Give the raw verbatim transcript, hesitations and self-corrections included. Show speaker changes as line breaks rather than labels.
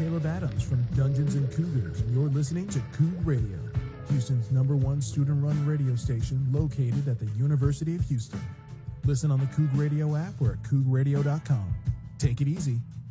Caleb Adams from Dungeons and Cougars, and you're listening to Coug Radio, Houston's number one student-run radio station located at the University of Houston. Listen on the Coug Radio app or at coug radio dot com. Take it easy.